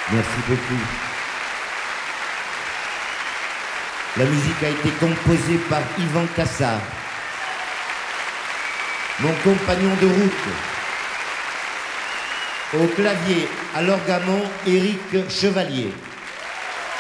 Merci beaucoup. La musique a été composée par Yvan Cassard, mon compagnon de route. Au clavier, à l'orgamon, Éric Chevalier.